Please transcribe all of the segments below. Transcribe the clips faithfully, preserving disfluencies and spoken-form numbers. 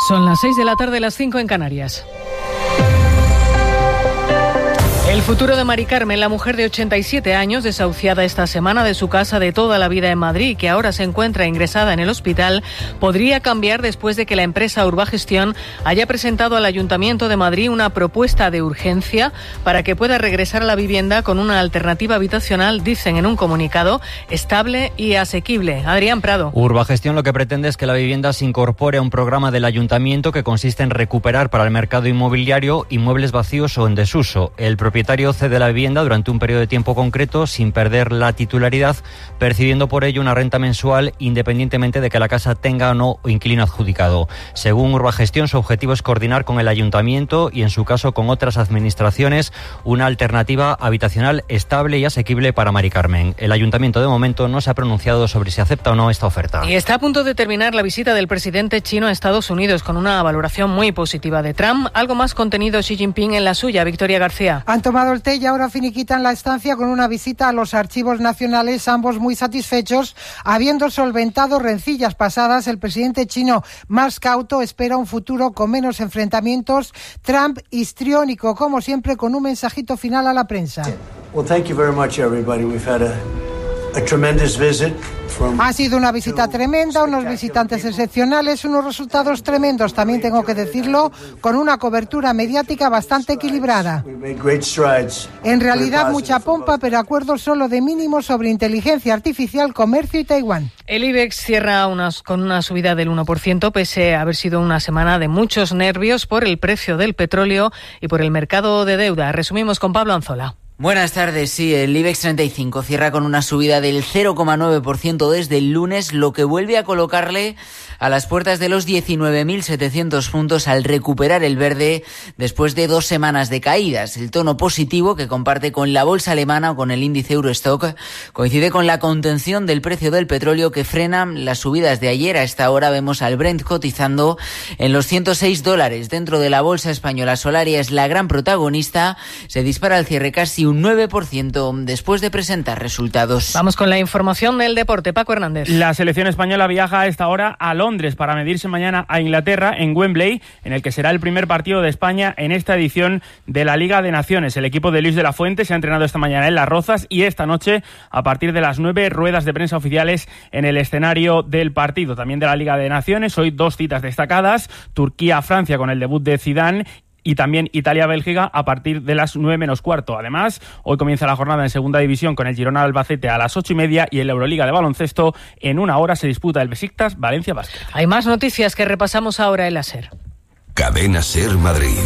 Son las seis de la tarde, las cinco en Canarias. El futuro de Mari Carmen, la mujer de ochenta y siete años, desahuciada esta semana de su casa de toda la vida en Madrid, que ahora se encuentra ingresada en el hospital, podría cambiar después de que la empresa Urbagestión haya presentado al Ayuntamiento de Madrid una propuesta de urgencia para que pueda regresar a la vivienda con una alternativa habitacional, dicen en un comunicado, estable y asequible. Adrián Prado. Urbagestión lo que pretende es que la vivienda se incorpore a un programa del Ayuntamiento que consiste en recuperar para el mercado inmobiliario inmuebles vacíos o en desuso. El propietario cede la vivienda durante un periodo de tiempo concreto sin perder la titularidad, percibiendo por ello una renta mensual independientemente de que la casa tenga o no inquilino adjudicado. Según Urbagestión, su objetivo es coordinar con el Ayuntamiento y en su caso con otras administraciones una alternativa habitacional estable y asequible para Mari Carmen. El Ayuntamiento de momento no se ha pronunciado sobre si acepta o no esta oferta. Y está a punto de terminar la visita del presidente chino a Estados Unidos con una valoración muy positiva de Trump. Algo más contenido Xi Jinping en la suya. Victoria García. Han tomado el té y ahora finiquitan la estancia con una visita a los archivos nacionales, ambos muy satisfechos. Habiendo solventado rencillas pasadas, el presidente chino más cauto espera un futuro con menos enfrentamientos. Trump histriónico, como siempre, con un mensajito final a la prensa. Well, thank you very much, everybody. We've had a, a tremendous visit. Ha sido una visita tremenda, unos visitantes excepcionales, unos resultados tremendos, también tengo que decirlo, con una cobertura mediática bastante equilibrada. En realidad mucha pompa, pero acuerdos solo de mínimo sobre inteligencia artificial, comercio y Taiwán. El IBEX cierra unas, con una subida del uno por ciento, pese a haber sido una semana de muchos nervios por el precio del petróleo y por el mercado de deuda. Resumimos con Pablo Anzola. Buenas tardes, sí, el IBEX treinta y cinco cierra con una subida del cero coma nueve por ciento desde el lunes, lo que vuelve a colocarle a las puertas de los diecinueve mil setecientos puntos al recuperar el verde después de dos semanas de caídas. El tono positivo que comparte con la bolsa alemana o con el índice Eurostock coincide con la contención del precio del petróleo que frena las subidas de ayer. A esta hora vemos al Brent cotizando en los ciento seis dólares. Dentro de la bolsa española, Solaria es la gran protagonista, se dispara al cierre casi un nueve por ciento después de presentar resultados. Vamos con la información del deporte. Paco Hernández. La selección española viaja a esta hora a Londres para medirse mañana a Inglaterra en Wembley, en el que será el primer partido de España en esta edición de la Liga de Naciones. El equipo de Luis de la Fuente se ha entrenado esta mañana en Las Rozas y esta noche, a partir de las nueve, ruedas de prensa oficiales en el escenario del partido. También de la Liga de Naciones, hoy dos citas destacadas: Turquía-Francia con el debut de Zidane y también Italia-Bélgica a partir de las nueve menos cuarto. Además, hoy comienza la jornada en Segunda División con el Girona Albacete a las ocho y media y en la Euroliga de baloncesto en una hora se disputa el Besiktas Valencia Basket. Hay más noticias que repasamos ahora en la SER. Cadena SER Madrid.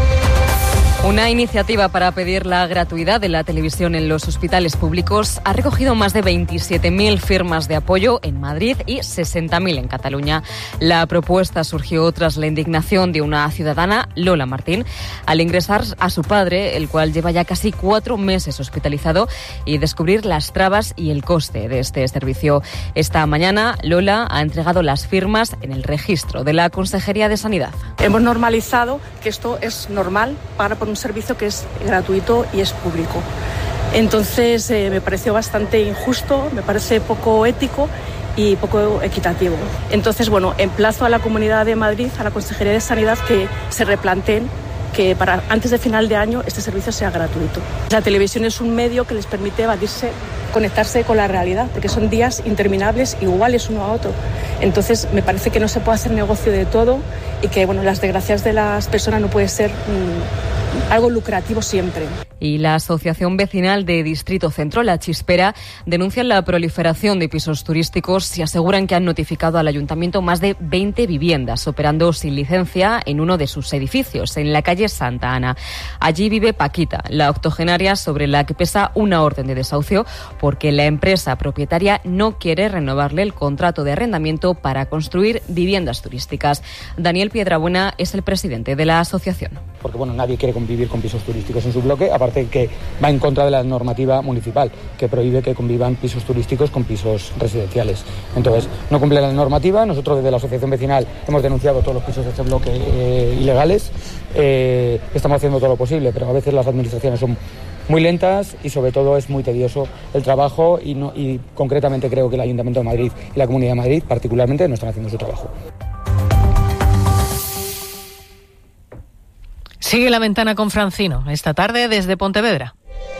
Una iniciativa para pedir la gratuidad de la televisión en los hospitales públicos ha recogido más de veintisiete mil firmas de apoyo en Madrid y sesenta mil en Cataluña. La propuesta surgió tras la indignación de una ciudadana, Lola Martín, al ingresar a su padre, el cual lleva ya casi cuatro meses hospitalizado, y descubrir las trabas y el coste de este servicio. Esta mañana, Lola ha entregado las firmas en el registro de la Consejería de Sanidad. Hemos normalizado que esto es normal para por un servicio que es gratuito y es público. Entonces eh, me pareció bastante injusto, me parece poco ético y poco equitativo. Entonces, bueno, emplazo a la Comunidad de Madrid, a la Consejería de Sanidad, que se replanteen que para antes de final de año este servicio sea gratuito. La televisión es un medio que les permite evadirse, conectarse con la realidad, porque son días interminables, iguales uno a otro. Entonces me parece que no se puede hacer negocio de todo y que, bueno, las desgracias de las personas no puede ser mmm, algo lucrativo siempre. Y la Asociación Vecinal de Distrito Centro, La Chispera, denuncian la proliferación de pisos turísticos y aseguran que han notificado al Ayuntamiento más de veinte viviendas operando sin licencia en uno de sus edificios, en la calle Santa Ana. Allí vive Paquita, la octogenaria sobre la que pesa una orden de desahucio porque la empresa propietaria no quiere renovarle el contrato de arrendamiento para construir viviendas turísticas. Daniel Piedrabuena es el presidente de la asociación. Porque bueno, nadie quiere convivir con pisos turísticos en su bloque, aparte que va en contra de la normativa municipal, que prohíbe que convivan pisos turísticos con pisos residenciales. Entonces, no cumple la normativa. Nosotros desde la asociación vecinal hemos denunciado todos los pisos de este bloque eh, ilegales. Eh, estamos haciendo todo lo posible, pero a veces las administraciones son muy lentas y sobre todo es muy tedioso el trabajo y, no, y concretamente creo que el Ayuntamiento de Madrid y la Comunidad de Madrid particularmente no están haciendo su trabajo. Sigue La Ventana con Francino, esta tarde desde Pontevedra.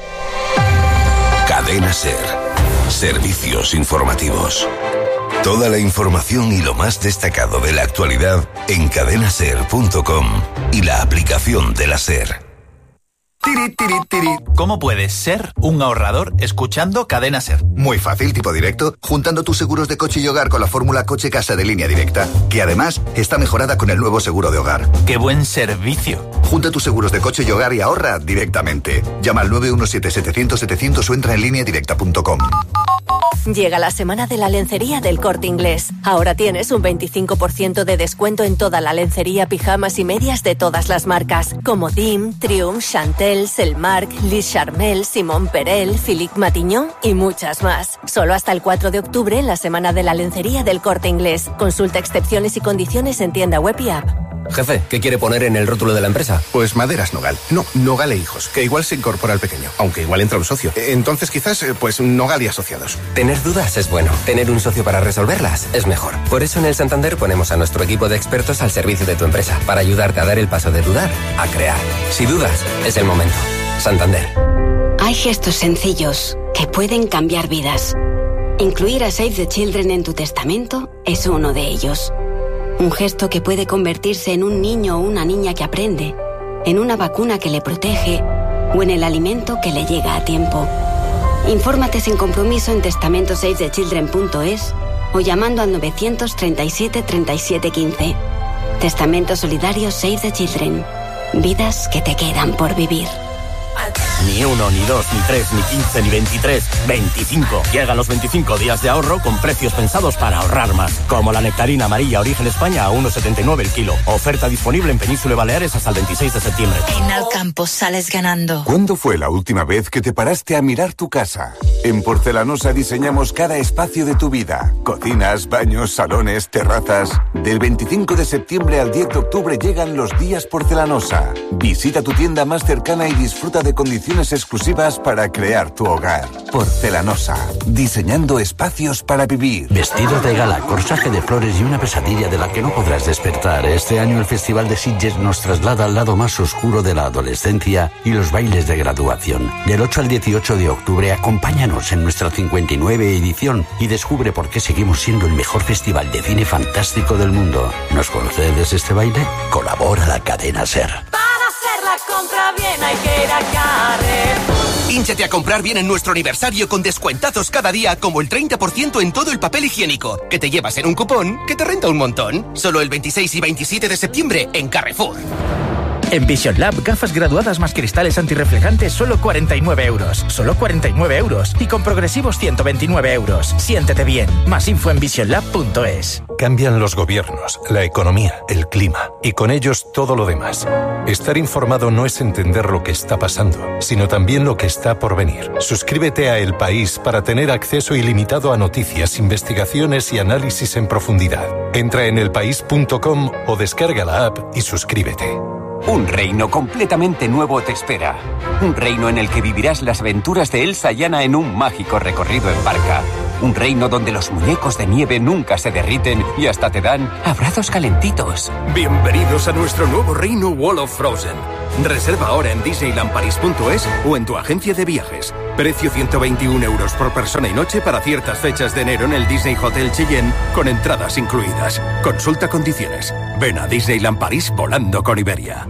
Cadena SER. Servicios informativos. Toda la información y lo más destacado de la actualidad en cadena ser punto com y la aplicación de la SER. Tiri, tiri, tiri. ¿Cómo puedes ser un ahorrador escuchando Cadena SER? Muy fácil, tipo directo, juntando tus seguros de coche y hogar con la fórmula coche-casa de Línea Directa, que además está mejorada con el nuevo seguro de hogar. ¡Qué buen servicio! Junta tus seguros de coche y hogar y ahorra directamente. Llama al nueve uno siete, setecientos, setecientos o entra en línea directa punto com. Llega la semana de la lencería del Corte Inglés. Ahora tienes un veinticinco por ciento de descuento en toda la lencería, pijamas y medias de todas las marcas, como Dim, Triumph, Chantel, Selmark, Lis Charmel, Simon Perel, Philippe Matignon y muchas más. Solo hasta el cuatro de octubre en la semana de la lencería del Corte Inglés. Consulta excepciones y condiciones en tienda web y app. Jefe, ¿qué quiere poner en el rótulo de la empresa? Pues Maderas Nogal. No, Nogal e Hijos, que igual se incorpora al pequeño, aunque igual entra un socio. Entonces quizás, pues Nogal y Asociados. Tener dudas es bueno. Tener un socio para resolverlas es mejor. Por eso en el Santander ponemos a nuestro equipo de expertos al servicio de tu empresa, para ayudarte a dar el paso de dudar a crear. Si dudas, es el momento. Santander. Hay gestos sencillos que pueden cambiar vidas. Incluir a Save the Children en tu testamento es uno de ellos. Un gesto que puede convertirse en un niño o una niña que aprende, en una vacuna que le protege o en el alimento que le llega a tiempo. Infórmate sin compromiso en testamento save the children punto es o llamando al novecientos treinta y siete, treinta y siete, quince. Testamento solidario Save the Children. Vidas que te quedan por vivir. Ni uno, ni dos, ni tres, ni quince, ni veintitrés, veinticinco. Llegan los veinticinco días de ahorro con precios pensados para ahorrar más. Como la nectarina amarilla Origen España a uno setenta y nueve el kilo. Oferta disponible en Península y Baleares hasta el veintiséis de septiembre. En Alcampo sales ganando. ¿Cuándo fue la última vez que te paraste a mirar tu casa? En Porcelanosa diseñamos cada espacio de tu vida. Cocinas, baños, salones, terrazas. Del veinticinco de septiembre al diez de octubre llegan los días Porcelanosa. Visita tu tienda más cercana y disfruta de condiciones exclusivas para crear tu hogar. Porcelanosa, diseñando espacios para vivir. Vestido de gala, corsaje de flores y una pesadilla de la que no podrás despertar. Este año el Festival de Sitges nos traslada al lado más oscuro de la adolescencia y los bailes de graduación. Del ocho al dieciocho de octubre, acompáñanos en nuestra cincuenta y nueve edición y descubre por qué seguimos siendo el mejor festival de cine fantástico del mundo. ¿Nos concedes este baile? Colabora la cadena SER. La compra bien hay que ir a Carrefour. Hínchate a comprar bien en nuestro aniversario con descuentazos cada día, como el treinta por ciento en todo el papel higiénico, que te llevas en un cupón que te renta un montón. Solo el veintiséis y veintisiete de septiembre en Carrefour. En Vision Lab, gafas graduadas más cristales antirreflejantes, solo cuarenta y nueve euros. Solo cuarenta y nueve euros. Y con progresivos ciento veintinueve euros. Siéntete bien. Más info en vision lab punto es. Cambian los gobiernos, la economía, el clima y con ellos todo lo demás. Estar informado no es entender lo que está pasando, sino también lo que está por venir. Suscríbete a El País para tener acceso ilimitado a noticias, investigaciones y análisis en profundidad. Entra en el país punto com o descarga la app y suscríbete. Un reino completamente nuevo te espera. Un reino en el que vivirás las aventuras de Elsa y Anna en un mágico recorrido en barca. Un reino donde los muñecos de nieve nunca se derriten y hasta te dan abrazos calentitos. Bienvenidos a nuestro nuevo reino Wall of Frozen. Reserva ahora en disneyland paris punto es o en tu agencia de viajes. Precio ciento veintiún euros por persona y noche para ciertas fechas de enero en el Disney Hotel Cheyenne, con entradas incluidas. Consulta condiciones. Ven a Disneyland París volando con Iberia.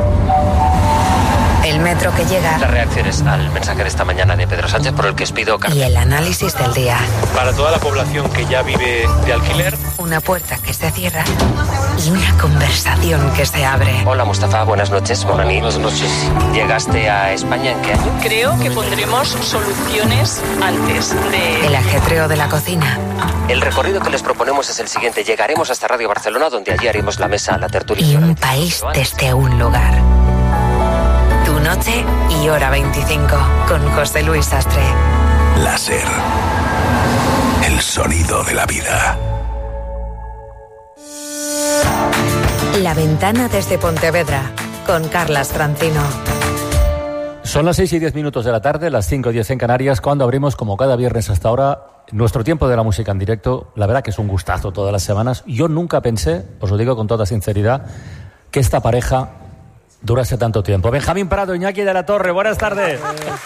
El metro que llega. Las reacciones al mensaje de esta mañana de Pedro Sánchez por el que os pido... Y el análisis del día. Para toda la población que ya vive de alquiler. Una puerta que se cierra y una conversación que se abre. Hola Mustafa, buenas noches. Buenas noches. ¿Llegaste a España en qué año? Creo que pondremos soluciones antes de... El ajetreo de la cocina. El recorrido que les proponemos es el siguiente. Llegaremos hasta Radio Barcelona, donde allí haremos la mesa, la tertulia. Y un país desde un lugar. Tu noche y hora veinticinco con José Luis Sastre. La SER. El sonido de la vida. La ventana desde Pontevedra con Carlas Francino. Son las seis y diez minutos de la tarde, las cinco y diez en Canarias, cuando abrimos, como cada viernes hasta ahora, nuestro tiempo de la música en directo. La verdad que es un gustazo todas las semanas. Yo nunca pensé, os lo digo con toda sinceridad, que esta pareja durase tanto tiempo. Benjamín Prado, Iñaki de la Torre, buenas tardes.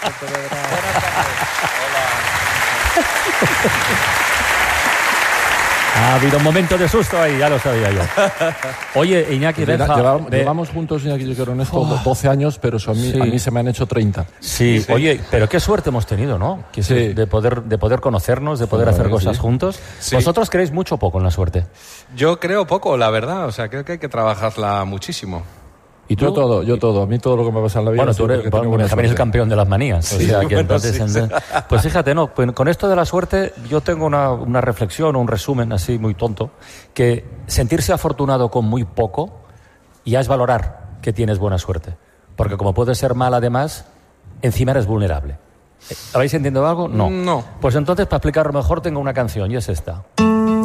Ha habido un momento de susto ahí, ya lo sabía yo. Oye, Iñaki, Benja... Llevamos, de... llevamos juntos, Iñaki, yo creo en esto, oh. doce años, pero a mí, sí. a mí se me han hecho treinta. Sí, sí, oye, pero qué suerte hemos tenido, ¿no? Que sí. De poder, de poder conocernos, de poder sí, hacer cosas sí. juntos. Sí. ¿Vosotros creéis mucho o poco en la suerte? Yo creo poco, la verdad. O sea, creo que hay que trabajarla muchísimo. Y tú? Yo todo, yo todo. A mí todo lo que me pasa en la vida... Bueno, tú eres, bueno, también eres el campeón de las manías. Sí, o sea, que bueno, entonces, sí, sí. Pues fíjate, no, pues con esto de la suerte yo tengo una, una reflexión o un resumen así muy tonto, que sentirse afortunado con muy poco ya es valorar que tienes buena suerte. Porque como puedes ser mal además, encima eres vulnerable. ¿Habéis entendido algo? No. No. Pues entonces, para explicarlo mejor, tengo una canción y es esta.